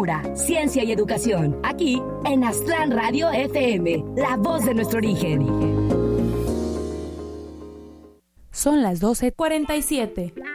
cultura, ciencia y educación. Aquí en Aztlán Radio FM, la voz de nuestro origen. Son las 12:47.